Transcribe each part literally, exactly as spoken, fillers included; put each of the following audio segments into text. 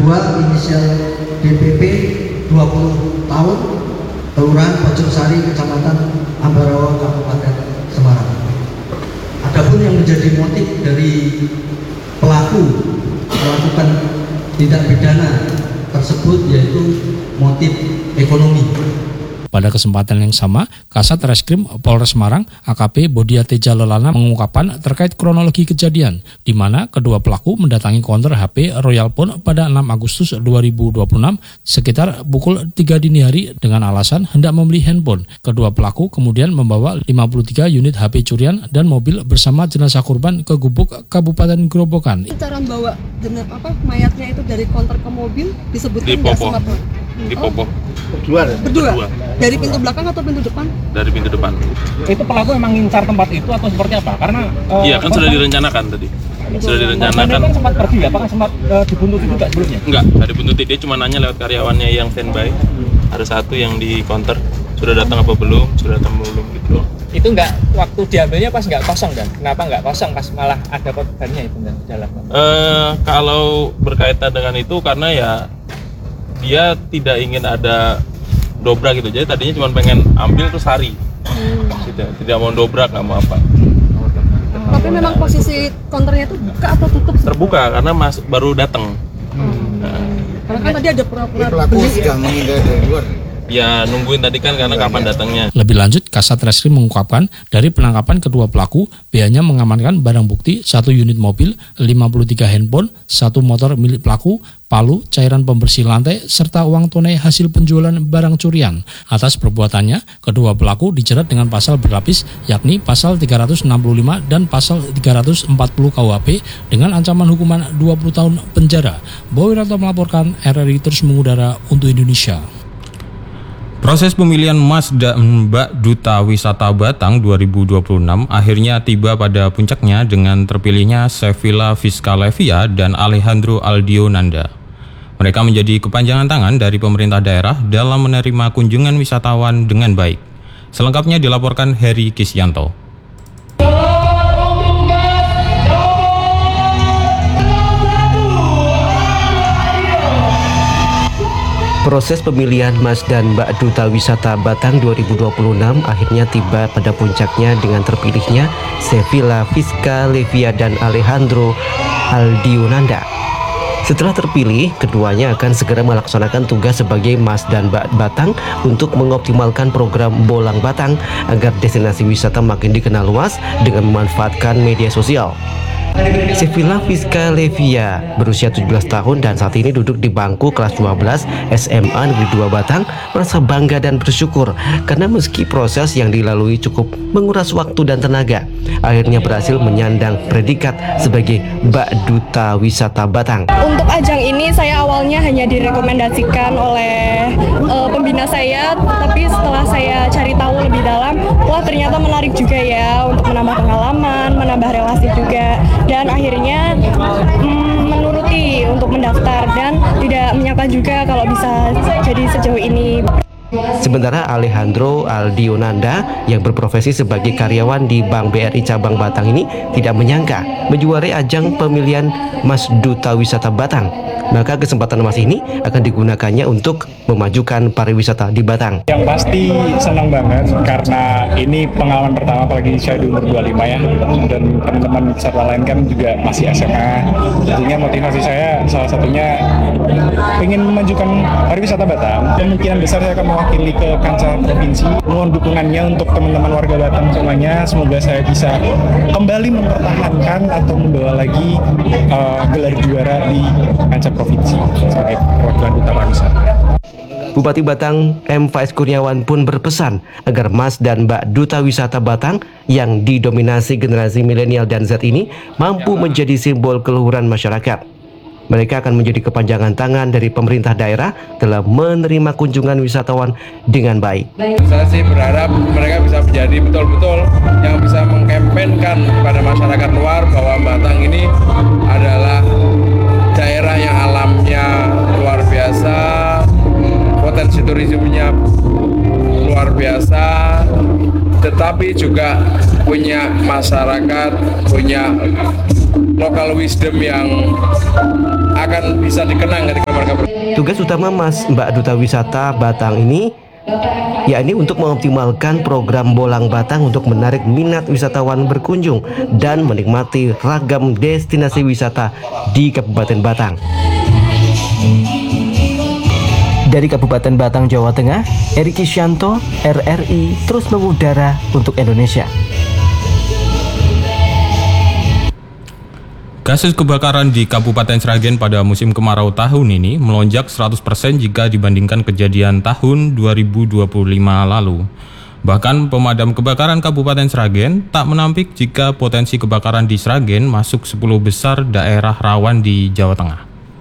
dua inisial D P P dua puluh tahun, Kelurahan Bojongsari, Kecamatan Ambarawa, Kabupaten Semarang. Adapun yang menjadi motif dari pelaku melakukan tindak pidana tersebut yaitu motif ekonomi. Pada kesempatan yang sama, Kasat Reskrim Polres Semarang A K P Bodia Teja Lelana mengungkapkan terkait kronologi kejadian, di mana kedua pelaku mendatangi konter H P Royal Phone pada enam Agustus dua ribu dua puluh enam sekitar pukul tiga dini hari dengan alasan hendak membeli handphone. Kedua pelaku kemudian membawa lima puluh tiga unit H P curian dan mobil bersama jenazah korban ke Gubuk, Kabupaten Grobogan. Cara membawa jenazah apa mayatnya itu dari konter ke mobil disebutkan di Popo. Di Popo. Berdua, berdua. Berdua. Dari pintu belakang atau pintu depan? Dari pintu depan. Itu pelaku memang ngincar tempat itu atau seperti apa? Karena uh, iya kan sudah direncanakan tadi. Sudah direncanakan. Kan sempat pergi ya? Apakah sempat uh, dibuntuti juga sebelumnya? Enggak, enggak dibuntuti. Dia cuma nanya lewat karyawannya yang standby. Ada satu yang di counter. Sudah datang apa belum? Sudah datang belum gitu. Itu enggak waktu diambilnya pas enggak kosong dan kenapa enggak kosong pas malah ada korbannya itu dan jalan? Eh kalau berkaitan dengan itu karena ya dia tidak ingin ada dobrak gitu, jadi tadinya cuma pengen ambil terus hari, hmm. tidak tidak mau dobrak, nggak mau apa. Tapi memang posisi konternya itu buka atau tutup? Terbuka karena mas baru datang. Hmm. Nah. Karena kan tadi ada pura-pura pelaku sudah menghindar dari luar. Ya nungguin tadi kan karena kapan datangnya. Lebih lanjut, Kasat Reskrim mengungkapkan dari penangkapan kedua pelaku, B A-nya mengamankan barang bukti satu unit mobil, lima puluh tiga handphone, satu motor milik pelaku, palu, cairan pembersih lantai, serta uang tunai hasil penjualan barang curian. Atas perbuatannya, kedua pelaku dijerat dengan pasal berlapis, yakni pasal tiga ratus enam puluh lima dan pasal tiga ratus empat puluh K U H P dengan ancaman hukuman dua puluh tahun penjara. Boy Wiranto melaporkan, R R I terus mengudara untuk Indonesia. Proses pemilihan Mas dan Mbak Duta Wisata Batang dua ribu dua puluh enam akhirnya tiba pada puncaknya dengan terpilihnya Sevilla Fiskalevia dan Alejandro Aldionanda. Mereka menjadi kepanjangan tangan dari pemerintah daerah dalam menerima kunjungan wisatawan dengan baik. Selengkapnya dilaporkan Heri Kisyanto. Proses pemilihan Mas dan Mbak Duta Wisata Batang dua ribu dua puluh enam akhirnya tiba pada puncaknya dengan terpilihnya Sevilla Fiskalevia dan Alejandro Aldionanda. Setelah terpilih, keduanya akan segera melaksanakan tugas sebagai Mas dan Mbak Batang untuk mengoptimalkan program Bolang Batang agar destinasi wisata makin dikenal luas dengan memanfaatkan media sosial. Sevilla Fiskalevia berusia tujuh belas tahun dan saat ini duduk di bangku kelas dua belas S M A Negeri dua Batang merasa bangga dan bersyukur karena meski proses yang dilalui cukup menguras waktu dan tenaga, akhirnya berhasil menyandang predikat sebagai Mbak Duta Wisata Batang. Untuk ajang ini saya awalnya hanya direkomendasikan oleh uh, pembina saya, tapi setelah saya cari tahu lebih dalam, wah ternyata menarik juga ya untuk menambah pengalaman, menambah relasi juga. Dan akhirnya mm, menuruti untuk mendaftar dan tidak menyangka juga kalau bisa jadi sejauh ini. Sementara Alejandro Aldionanda yang berprofesi sebagai karyawan di Bank B R I Cabang Batang ini tidak menyangka menjuarai ajang pemilihan Mas Duta Wisata Batang. Maka kesempatan emas ini akan digunakannya untuk memajukan pariwisata di Batang. Yang pasti senang banget karena ini pengalaman pertama, apalagi saya di umur dua puluh lima ya, dan teman-teman peserta lain kan juga masih S M A. Jadinya motivasi saya salah satunya ingin memajukan pariwisata Batang. Kemungkinan besar saya akan mewakili ke kancah provinsi. Mohon dukungannya untuk teman-teman warga Batang semuanya. Semoga saya bisa kembali mempertahankan atau membawa lagi uh, gelar juara di kancah provinsi sebagai perwakilan duta pariwisata. Bupati Batang M. Faiz Kurniawan pun berpesan agar Mas dan Mbak Duta Wisata Batang yang didominasi generasi milenial dan Z ini mampu menjadi simbol keluhuran masyarakat. Mereka akan menjadi kepanjangan tangan dari pemerintah daerah dalam menerima kunjungan wisatawan dengan baik. Saya sih berharap mereka bisa menjadi betul-betul yang bisa mengkampanyekan kepada masyarakat luar bahwa Batang ini adalah daerah yang alamnya luar biasa, potensi turismenya luar biasa, tetapi juga punya masyarakat, punya local wisdom yang akan bisa dikenang ketika mereka Tugas utama Mas Mbak Duta Wisata Batang ini yakni untuk mengoptimalkan program Bolang Batang untuk menarik minat wisatawan berkunjung dan menikmati ragam destinasi wisata di Kabupaten Batang. Dari Kabupaten Batang, Jawa Tengah, Eri Kisyanto, R R I terus mengudara untuk Indonesia. Kasus kebakaran di Kabupaten Sragen pada musim kemarau tahun ini melonjak seratus persen jika dibandingkan kejadian tahun dua ribu dua puluh lima lalu. Bahkan pemadam kebakaran Kabupaten Sragen tak menampik jika potensi kebakaran di Sragen masuk sepuluh besar daerah rawan di Jawa Tengah.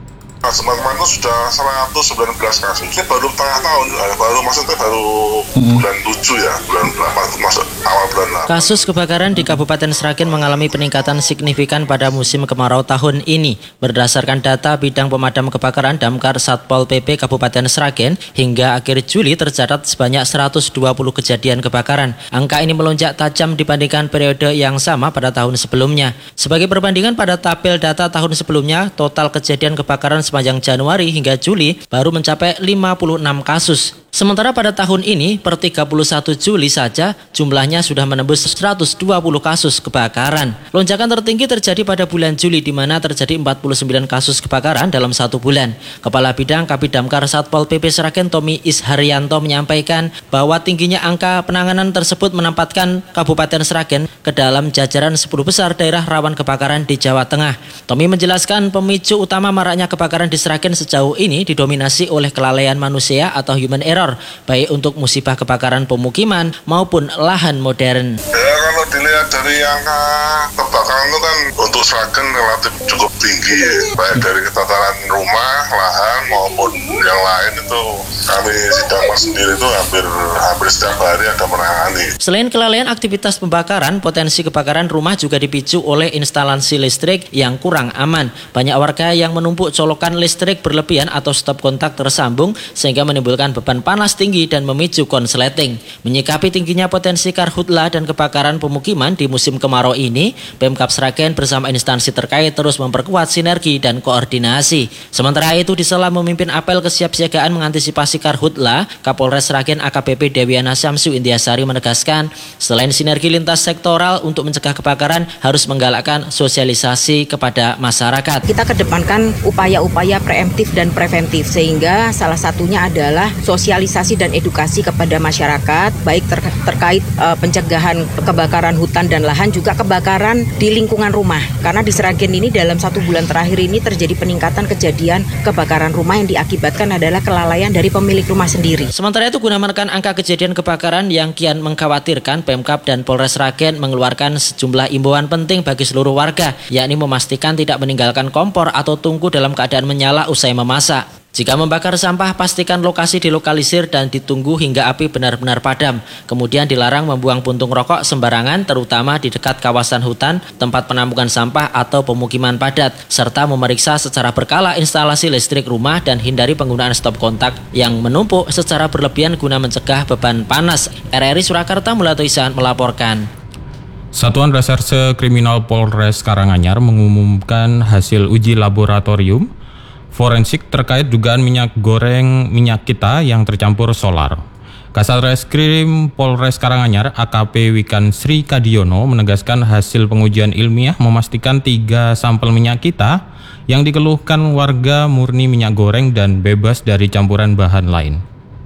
Kemarin itu sudah seratus sembilan belas kasus. Ini baru tengah tahun, baru maksudnya baru bulan tujuh ya, bulan delapan masuk awal bulan delapan. Kasus kebakaran di Kabupaten Sragen mengalami peningkatan signifikan pada musim kemarau tahun ini. Berdasarkan data Bidang Pemadam Kebakaran Damkar Satpol P P Kabupaten Sragen, hingga akhir Juli tercatat sebanyak seratus dua puluh kejadian kebakaran. Angka ini melonjak tajam dibandingkan periode yang sama pada tahun sebelumnya. Sebagai perbandingan, pada tabel data tahun sebelumnya, total kejadian kebakaran sepanjang Januari hingga Juli baru mencapai lima puluh enam kasus. Sementara pada tahun ini, per tiga puluh satu Juli saja, jumlahnya sudah menembus seratus dua puluh kasus kebakaran. Lonjakan tertinggi terjadi pada bulan Juli, di mana terjadi empat puluh sembilan kasus kebakaran dalam satu bulan. Kepala Bidang Kabidamkar Satpol P P Sragen Tommy Isharyanto menyampaikan bahwa tingginya angka penanganan tersebut menempatkan Kabupaten Sragen ke dalam jajaran sepuluh besar daerah rawan kebakaran di Jawa Tengah. Tommy menjelaskan pemicu utama maraknya kebakaran di Sragen sejauh ini didominasi oleh kelalaian manusia atau human error, baik untuk musibah kebakaran pemukiman maupun lahan modern. Ya, kalau dilihat dari angka kebakaran itu kan untuk Sragen relatif cukup tinggi ya. Baik dari ketataran rumah, lahan maupun yang lain itu kami Sidangmas sendiri itu hampir hampir setiap hari ada menangani. Selain kelalaian aktivitas pembakaran, potensi kebakaran rumah juga dipicu oleh instalasi listrik yang kurang aman. Banyak warga yang menumpuk colokan listrik berlebihan atau stop kontak tersambung sehingga menimbulkan beban panas tinggi dan memicu konsleting. Menyikapi tingginya potensi karhutla dan kebakaran pemukiman di musim kemarau ini, Pemkab Sragen bersama instansi terkait terus memperkuat sinergi dan koordinasi. Sementara itu, di sela memimpin apel kesiapsiagaan mengantisipasi karhutla, Kapolres Sragen A K B P Dewiana Syamsu Indiasari menegaskan, selain sinergi lintas sektoral untuk mencegah kebakaran, harus menggalakkan sosialisasi kepada masyarakat. Kita kedepankan upaya-upaya preemptif dan preventif, sehingga salah satunya adalah sosialisasi dan edukasi kepada masyarakat, baik ter terkait uh, pencegahan kebakaran hutan dan lahan, juga kebakaran di lingkungan rumah. Karena di Sragen ini dalam satu bulan terakhir ini terjadi peningkatan kejadian kebakaran rumah yang diakibatkan adalah kelalaian dari pemilik rumah sendiri. Sementara itu, guna menekan angka kejadian kebakaran yang kian mengkhawatirkan, Pemkab dan Polres Sragen mengeluarkan sejumlah imbauan penting bagi seluruh warga, yakni memastikan tidak meninggalkan kompor atau tungku dalam keadaan menyala usai memasak. Jika membakar sampah, pastikan lokasi dilokalisir dan ditunggu hingga api benar-benar padam. Kemudian dilarang membuang puntung rokok sembarangan, terutama di dekat kawasan hutan, tempat penampungan sampah atau pemukiman padat, serta memeriksa secara berkala instalasi listrik rumah dan hindari penggunaan stop kontak yang menumpuk secara berlebihan guna mencegah beban panas. R R I Surakarta Mulatoisan melaporkan. Satuan Reserse Kriminal Polres Karanganyar mengumumkan hasil uji laboratorium forensik terkait dugaan minyak goreng minyak kita yang tercampur solar. Kasat Reskrim Polres Karanganyar A K P Wikan Sri Kadiono menegaskan hasil pengujian ilmiah memastikan tiga sampel minyak kita yang dikeluhkan warga murni minyak goreng dan bebas dari campuran bahan lain.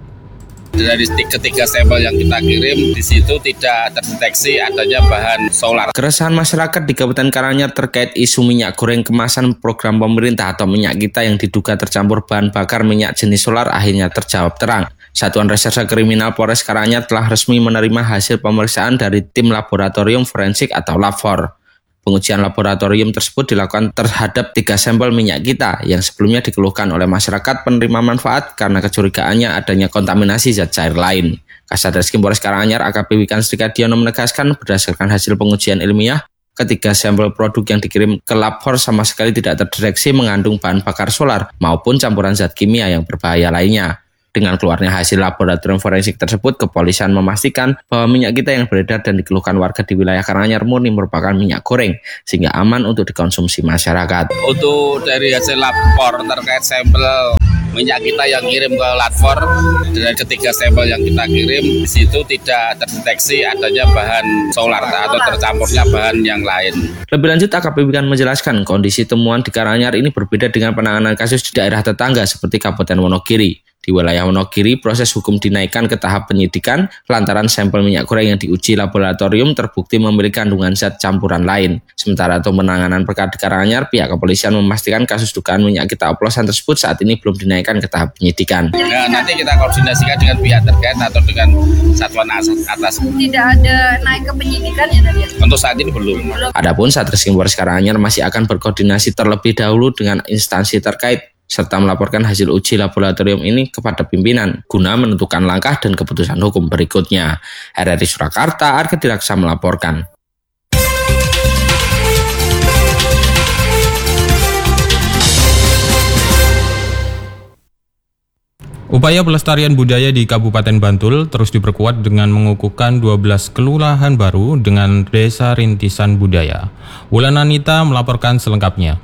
Dari ketiga sampel yang kita kirim, di situ tidak terdeteksi adanya bahan solar. Keresahan masyarakat di Kabupaten Karanganyar terkait isu minyak goreng kemasan program pemerintah atau minyak kita yang diduga tercampur bahan bakar minyak jenis solar akhirnya terjawab terang. Satuan Reserse Kriminal Polres Karanganyar telah resmi menerima hasil pemeriksaan dari tim laboratorium forensik atau Lafor. Pengujian laboratorium tersebut dilakukan terhadap tiga sampel minyak kita yang sebelumnya dikeluhkan oleh masyarakat penerima manfaat karena kecurigaannya adanya kontaminasi zat cair lain. Kasat Reskrim Polres Karanganyar A K P Wikan Sri Kadiono menegaskan berdasarkan hasil pengujian ilmiah, ketiga sampel produk yang dikirim ke Lafor sama sekali tidak terdeteksi mengandung bahan bakar solar maupun campuran zat kimia yang berbahaya lainnya. Dengan keluarnya hasil laboratorium forensik tersebut, kepolisian memastikan bahwa minyak kita yang beredar dan dikeluhkan warga di wilayah Karanganyar murni merupakan minyak goreng, sehingga aman untuk dikonsumsi masyarakat. Untuk dari hasil lapor terkait sampel minyak kita yang kirim ke Latfor, dari ketiga sampel yang kita kirim di situ tidak terdeteksi adanya bahan solar atau tercampurnya bahan yang lain. Lebih lanjut, A K P Wikan menjelaskan kondisi temuan di Karanganyar ini berbeda dengan penanganan kasus di daerah tetangga seperti Kabupaten Wonogiri. Di wilayah Wonogiri, proses hukum dinaikkan ke tahap penyidikan lantaran sampel minyak goreng yang diuji laboratorium terbukti memiliki kandungan zat campuran lain. Sementara untuk penanganan perkara di Karanganyar, pihak kepolisian memastikan kasus dugaan minyak kita oplosan tersebut saat ini belum dinaikkan ke tahap penyidikan. Nah, nanti kita koordinasikan dengan pihak terkait atau dengan satuan atas. Tidak ada naik ke penyidikan ya tadi? Untuk saat ini belum. Adapun Satreskrim Polres Karanganyar masih akan berkoordinasi terlebih dahulu dengan instansi terkait serta melaporkan hasil uji laboratorium ini kepada pimpinan guna menentukan langkah dan keputusan hukum berikutnya. R R I Surakarta, Arga Diraksa melaporkan. Upaya pelestarian budaya di Kabupaten Bantul terus diperkuat dengan mengukuhkan dua belas kelurahan baru dengan Desa Rintisan Budaya. Wulan Anita melaporkan selengkapnya.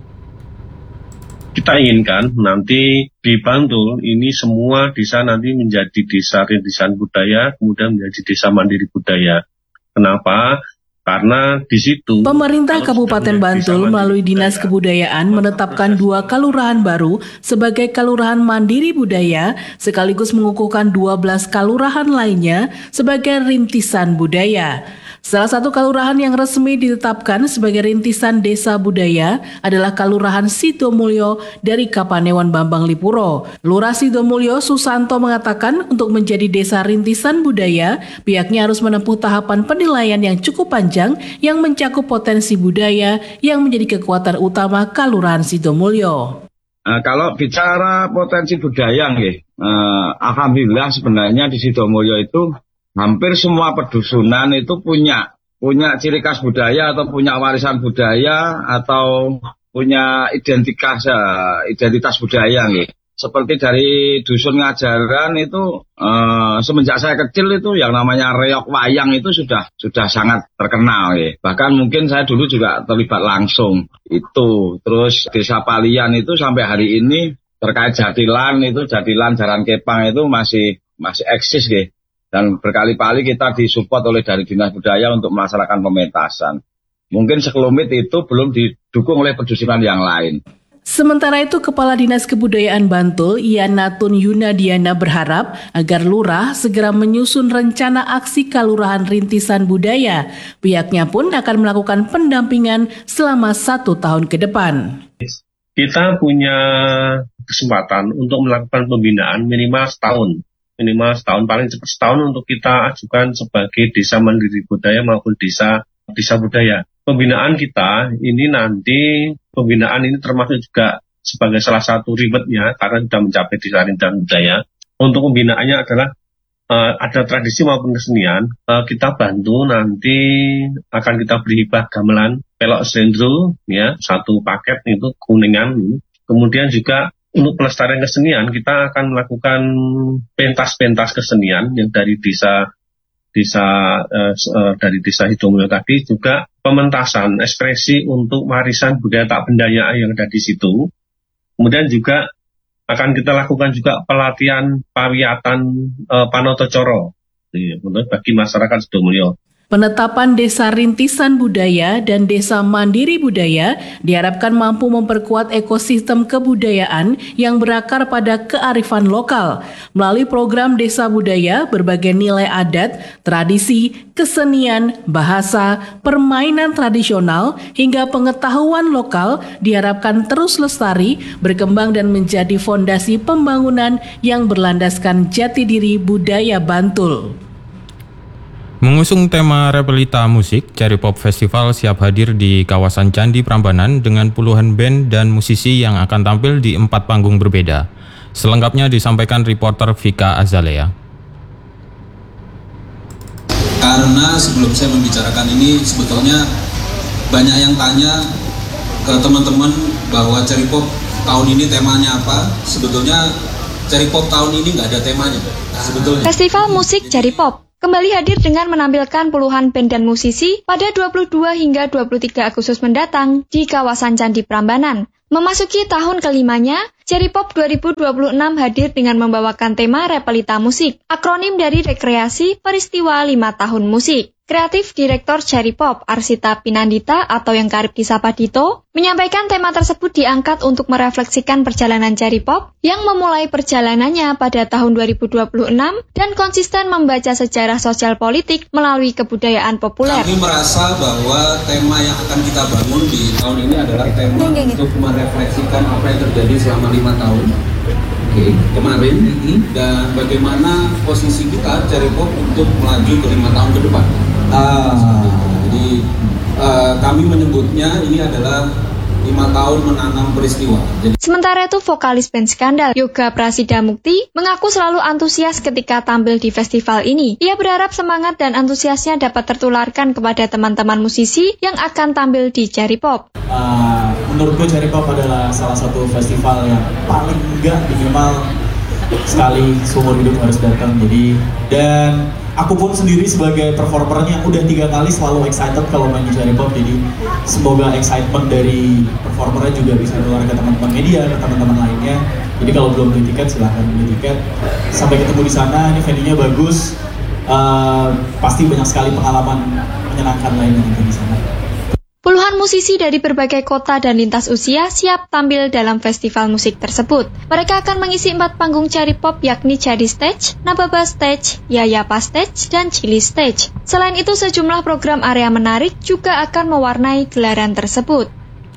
Kita inginkan nanti di Bantul ini semua desa nanti menjadi desa rintisan budaya, kemudian menjadi desa mandiri budaya. Kenapa? Karena di situ pemerintah Kabupaten Bantul melalui Dinas Kebudayaan menetapkan dua kelurahan baru sebagai kelurahan mandiri budaya, sekaligus mengukuhkan dua belas kelurahan lainnya sebagai rintisan budaya. Salah satu kelurahan yang resmi ditetapkan sebagai rintisan desa budaya adalah Kelurahan Sidomulyo dari Kapanewon Bambang Lipuro. Lurah Sidomulyo Susanto mengatakan untuk menjadi desa rintisan budaya, pihaknya harus menempuh tahapan penilaian yang cukup panjang yang mencakup potensi budaya yang menjadi kekuatan utama Kelurahan Sidomulyo. Uh, kalau bicara potensi budaya, nggih, uh, alhamdulillah sebenarnya di Sidomulyo itu hampir semua pedusunan itu punya punya ciri khas budaya atau punya warisan budaya atau punya identitas uh, identitas budaya nih. Seperti dari dusun Ngajaran itu uh, semenjak saya kecil itu yang namanya reok wayang itu sudah sudah sangat terkenal ya. Bahkan mungkin saya dulu juga terlibat langsung itu. Terus Desa Palian itu sampai hari ini terkait jatilan itu jatilan Jaran Kepang itu masih masih eksis ya. Dan berkali-kali kita disupport oleh dari Dinas Budaya untuk melaksanakan pementasan. Mungkin sekelumit itu belum didukung oleh pedusunan yang lain. Sementara itu, Kepala Dinas Kebudayaan Bantul, Yanatun Yunadiana berharap agar Lurah segera menyusun rencana aksi Kelurahan Rintisan Budaya. Pihaknya pun akan melakukan pendampingan selama satu tahun ke depan. Kita punya kesempatan untuk melakukan pembinaan minimal setahun. Minimal setahun, paling cepat setahun untuk kita ajukan sebagai desa mandiri budaya maupun desa desa budaya. Pembinaan kita ini nanti, pembinaan ini termasuk juga sebagai salah satu ribetnya karena sudah mencapai desa rintisan budaya. Untuk pembinaannya adalah uh, ada tradisi maupun kesenian, uh, kita bantu nanti akan kita beri hibah gamelan pelok sendro, ya satu paket itu kuningan. Kemudian juga untuk pelestarian kesenian, kita akan melakukan pentas-pentas kesenian yang dari desa desa uh, uh, dari desa Sidomulyo tadi, juga pementasan ekspresi untuk warisan budaya tak bendaya yang ada di situ. Kemudian juga akan kita lakukan juga pelatihan pawiatan uh, Panoto Coro ya, bagi masyarakat Sidomulyo. Penetapan Desa Rintisan Budaya dan Desa Mandiri Budaya diharapkan mampu memperkuat ekosistem kebudayaan yang berakar pada kearifan lokal. Melalui program Desa Budaya, berbagai nilai adat, tradisi, kesenian, bahasa, permainan tradisional, hingga pengetahuan lokal diharapkan terus lestari, berkembang dan menjadi fondasi pembangunan yang berlandaskan jati diri budaya Bantul. Mengusung tema Repelita Musik, Cherry Pop Festival siap hadir di kawasan Candi Prambanan dengan puluhan band dan musisi yang akan tampil di empat panggung berbeda. Selengkapnya disampaikan reporter Vika Azalea. Karena sebelum saya membicarakan ini, sebetulnya banyak yang tanya ke teman-teman bahwa Cherry Pop tahun ini temanya apa. Sebetulnya Cherry Pop tahun ini nggak ada temanya. Sebetulnya. Festival musik Cherry Pop kembali hadir dengan menampilkan puluhan band dan musisi pada dua puluh dua hingga dua puluh tiga Agustus mendatang di kawasan Candi Prambanan. Memasuki tahun kelimanya, Ceripop dua ribu dua puluh enam hadir dengan membawakan tema Repelita Musik, akronim dari Rekreasi Peristiwa lima Tahun Musik. Kreatif Direktur Ceripop, Arsita Pinandita atau yang kerap disapa Dito, menyampaikan tema tersebut diangkat untuk merefleksikan perjalanan Ceripop yang memulai perjalanannya pada tahun dua ribu dua puluh enam dan konsisten membaca sejarah sosial politik melalui kebudayaan populer. Kami merasa bahwa tema yang akan kita bangun di tahun ini adalah tema untuk merefleksikan apa yang terjadi selama lima tahun okay. kemarin dan bagaimana posisi kita Ceripop untuk melaju ke lima tahun ke depan. Ah. Jadi uh, kami menyebutnya ini adalah lima tahun menanam peristiwa. Jadi... Sementara itu vokalis band Skandal, Yoga Prasida Mukti, mengaku selalu antusias ketika tampil di festival ini. Ia berharap semangat dan antusiasnya dapat tertularkan kepada teman-teman musisi yang akan tampil di Ceripop. Uh, menurutku Ceripop adalah salah satu festival yang paling enggak minimal sekali seumur hidup harus datang. Jadi dan aku pun sendiri sebagai performernya udah tiga kali selalu excited kalau main di Ceripop. Jadi semoga excitement dari performernya juga bisa keluar ke teman-teman media, ke teman-teman lainnya. Jadi kalau belum beli tiket silahkan beli tiket. Sampai ketemu di sana. Ini venue-nya bagus. Uh, pasti banyak sekali pengalaman menyenangkan lainnya di sana. Puluhan musisi dari berbagai kota dan lintas usia siap tampil dalam festival musik tersebut. Mereka akan mengisi empat panggung Ceripop yakni Jadi Stage, Nababa Stage, Yayapa Stage, dan Chili Stage. Selain itu sejumlah program area menarik juga akan mewarnai gelaran tersebut.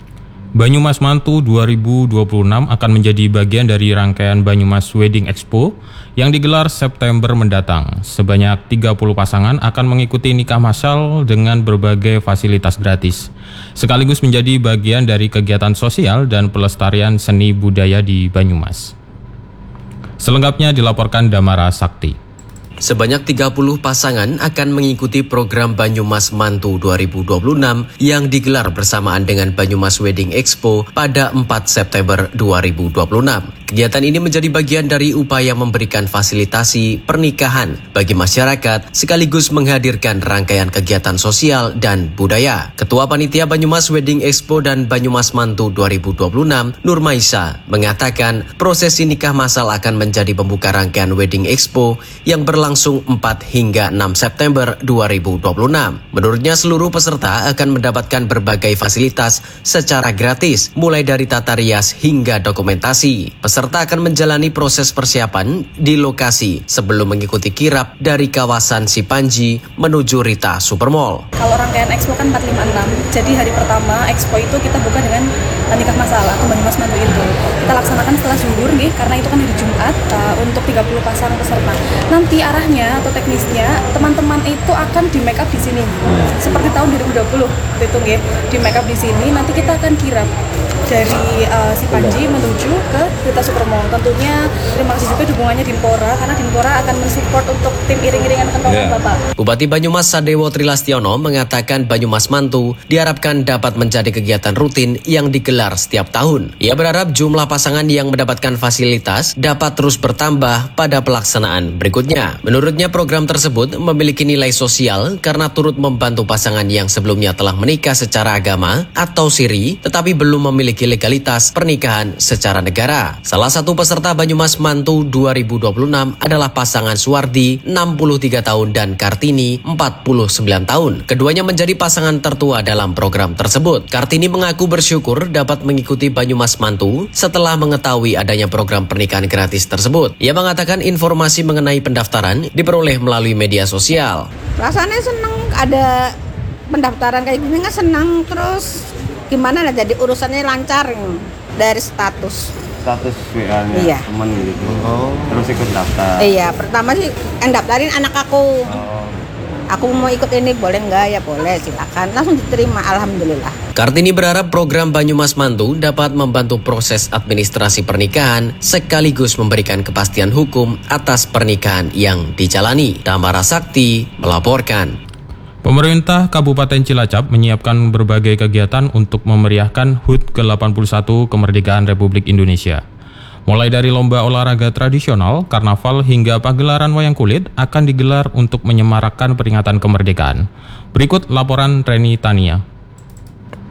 Banyumas Mantu dua ribu dua puluh enam akan menjadi bagian dari rangkaian Banyumas Wedding Expo yang digelar September mendatang. Sebanyak tiga puluh pasangan akan mengikuti nikah massal dengan berbagai fasilitas gratis, sekaligus menjadi bagian dari kegiatan sosial dan pelestarian seni budaya di Banyumas. Selengkapnya dilaporkan Damara Sakti. Sebanyak tiga puluh pasangan akan mengikuti program Banyumas Mantu dua ribu dua puluh enam yang digelar bersamaan dengan Banyumas Wedding Expo pada empat September dua ribu dua puluh enam. Kegiatan ini menjadi bagian dari upaya memberikan fasilitasi pernikahan bagi masyarakat sekaligus menghadirkan rangkaian kegiatan sosial dan budaya. Ketua Panitia Banyumas Wedding Expo dan Banyumas Mantu dua ribu dua puluh enam, Nur Maisa, mengatakan prosesi nikah massal akan menjadi pembuka rangkaian Wedding Expo yang berlangsung empat hingga enam September dua ribu dua puluh enam. Menurutnya seluruh peserta akan mendapatkan berbagai fasilitas secara gratis, mulai dari tata rias hingga dokumentasi. Peserta akan menjalani proses persiapan di lokasi sebelum mengikuti kirap dari kawasan Sipanji menuju Rita Supermall. Kalau rangkaian Expo kan empat lima enam, jadi hari pertama Expo itu kita buka dengan nikah massal atau Banyumas Mantu itu. Kita laksanakan setelah zuhur nih, karena itu kan hari Jumat uh, untuk tiga puluh pasang peserta. Nanti arahnya atau teknisnya teman-teman itu akan di make up di sini. Seperti tahun dua ribu dua puluh itu nggih, di make up di sini. Nanti kita akan kirap dari uh, Sipanji menuju ke Rita Supermall. Tentunya terima kasih juga dukungannya Dimpora, karena Dimpora akan mensupport untuk tim iring-iringan kentongan yeah. Bapak. Bupati Banyumas Sadewo Trilastiono mengatakan Banyumas Mantu diharapkan dapat menjadi kegiatan rutin yang digelar setiap tahun. Ia berharap jumlah pasangan yang mendapatkan fasilitas dapat terus bertambah pada pelaksanaan berikutnya. Menurutnya program tersebut memiliki nilai sosial karena turut membantu pasangan yang sebelumnya telah menikah secara agama atau siri tetapi belum memiliki legalitas pernikahan secara negara. Salah satu peserta Banyumas Mantu dua ribu dua puluh enam adalah pasangan Suwardi enam puluh tiga tahun dan Kartini empat puluh sembilan tahun. Keduanya menjadi pasangan tertua dalam program tersebut. Kartini mengaku bersyukur dapat mengikuti Banyumas Mantu setelah mengetahui adanya program pernikahan gratis tersebut. Ia mengatakan informasi mengenai pendaftaran diperoleh melalui media sosial. Rasanya senang ada pendaftaran kayak gini, nggak senang terus gimana lah, jadi urusannya lancar dari status status W A-nya iya. Temen gitu. Oh. Terus ikut daftar. Iya, pertama sih yang daftarin anak aku. Oh. Aku mau ikut ini, boleh nggak? Ya boleh, silakan. Langsung diterima, alhamdulillah. Kartini berharap program Banyumas Mantu dapat membantu proses administrasi pernikahan sekaligus memberikan kepastian hukum atas pernikahan yang dijalani. Damara Sakti melaporkan. Pemerintah Kabupaten Cilacap menyiapkan berbagai kegiatan untuk memeriahkan H U T ke delapan puluh satu Kemerdekaan Republik Indonesia. Mulai dari lomba olahraga tradisional, karnaval hingga pagelaran wayang kulit akan digelar untuk menyemarakkan peringatan kemerdekaan. Berikut laporan Reni Tania.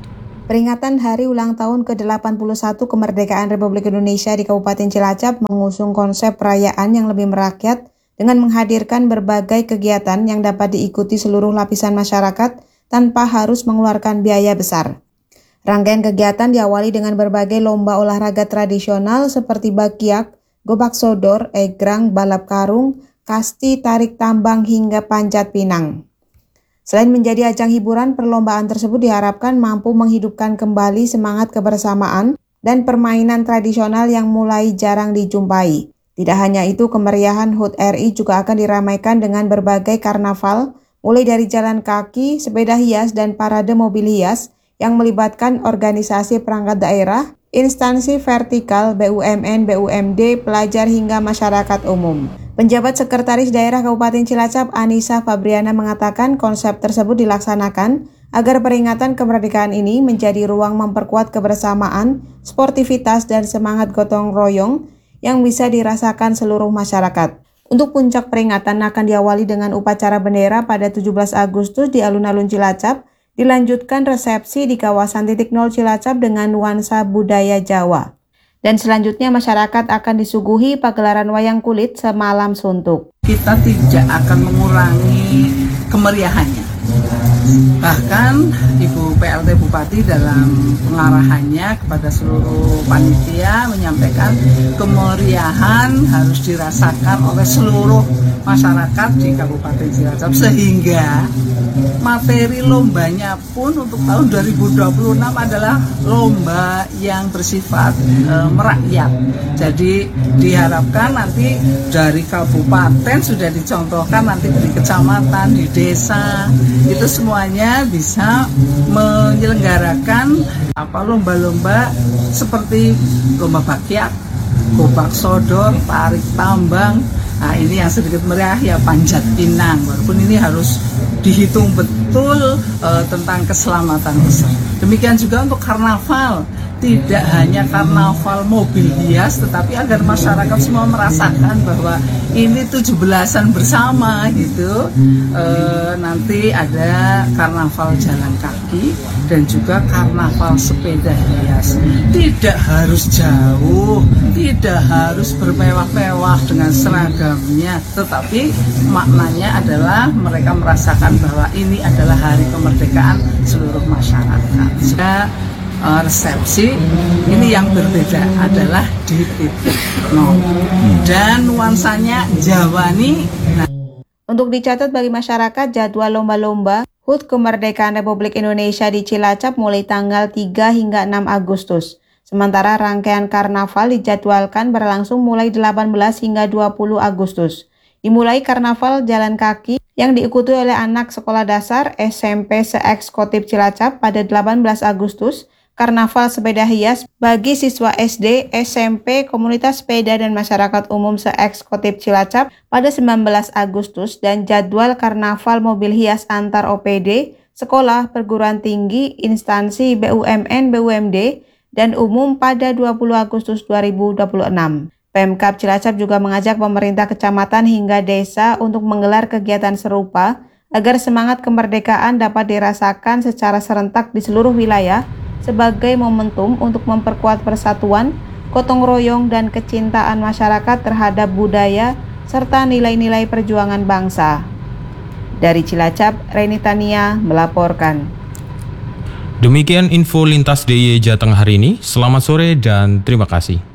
Peringatan Hari Ulang Tahun ke delapan puluh satu Kemerdekaan Republik Indonesia di Kabupaten Cilacap mengusung konsep perayaan yang lebih merakyat dengan menghadirkan berbagai kegiatan yang dapat diikuti seluruh lapisan masyarakat tanpa harus mengeluarkan biaya besar. Rangkaian kegiatan diawali dengan berbagai lomba olahraga tradisional seperti bakiak, gobak sodor, egrang, balap karung, kasti, tarik tambang, hingga panjat pinang. Selain menjadi ajang hiburan, perlombaan tersebut diharapkan mampu menghidupkan kembali semangat kebersamaan dan permainan tradisional yang mulai jarang dijumpai. Tidak hanya itu, kemeriahan H U T R I juga akan diramaikan dengan berbagai karnaval, mulai dari jalan kaki, sepeda hias, dan parade mobil hias yang melibatkan organisasi perangkat daerah, instansi vertikal, B U M N, B U M D, pelajar, hingga masyarakat umum. Penjabat Sekretaris Daerah Kabupaten Cilacap, Anissa Fabriana, mengatakan konsep tersebut dilaksanakan agar peringatan kemerdekaan ini menjadi ruang memperkuat kebersamaan, sportivitas, dan semangat gotong royong yang bisa dirasakan seluruh masyarakat. Untuk puncak peringatan akan diawali dengan upacara bendera pada tujuh belas Agustus di Alun-Alun Cilacap, dilanjutkan resepsi di kawasan titik nol Cilacap dengan nuansa budaya Jawa. Dan selanjutnya masyarakat akan disuguhi pagelaran wayang kulit semalam suntuk. Kita tidak akan mengurangi kemeriahannya. Bahkan Ibu P L T Bupati dalam pengarahannya kepada seluruh panitia menyampaikan kemeriahan harus dirasakan oleh seluruh masyarakat di Kabupaten Cilacap, sehingga materi lombanya pun untuk tahun dua ribu dua puluh enam adalah lomba yang bersifat e, merakyat. Jadi diharapkan nanti dari kabupaten sudah dicontohkan, nanti di kecamatan, di desa, itu semuanya bisa menyelenggarakan apa lomba-lomba seperti lomba bakiak, gobak sodor, tarik tambang. Nah, ini yang sedikit meriah ya panjat pinang, walaupun ini harus dihitung betul uh, tentang keselamatan besar. Demikian juga untuk karnaval, tidak hanya karnaval mobil hias, tetapi agar masyarakat semua merasakan bahwa ini tujuh belasan bersama gitu. E, nanti ada karnaval jalan kaki dan juga karnaval sepeda hias. Tidak harus jauh, tidak harus bermewah-mewah dengan seragamnya, tetapi maknanya adalah mereka merasakan bahwa ini adalah hari kemerdekaan seluruh masyarakat. Sudah Uh, resepsi ini yang berbeda adalah di titik nol dan nuansanya Jawani. Nah. Untuk dicatat bagi masyarakat, jadwal lomba-lomba H U T Kemerdekaan Republik Indonesia di Cilacap mulai tanggal tiga hingga enam Agustus. Sementara rangkaian karnaval dijadwalkan berlangsung mulai delapan belas hingga dua puluh Agustus. Dimulai karnaval jalan kaki yang diikuti oleh anak sekolah dasar S M P se-Ekskotip Cilacap pada delapan belas Agustus. Karnaval sepeda hias bagi siswa S D, S M P, komunitas sepeda dan masyarakat umum se-Ekskotip Cilacap pada sembilan belas Agustus, dan jadwal karnaval mobil hias antar O P D, sekolah, perguruan tinggi, instansi B U M N, B U M D, dan umum pada dua puluh Agustus dua ribu dua puluh enam. Pemkab Cilacap juga mengajak pemerintah kecamatan hingga desa untuk menggelar kegiatan serupa agar semangat kemerdekaan dapat dirasakan secara serentak di seluruh wilayah, sebagai momentum untuk memperkuat persatuan, gotong royong, dan kecintaan masyarakat terhadap budaya serta nilai-nilai perjuangan bangsa. Dari Cilacap, Reni Tania melaporkan. Demikian info lintas D I Y Jateng hari ini. Selamat sore dan terima kasih.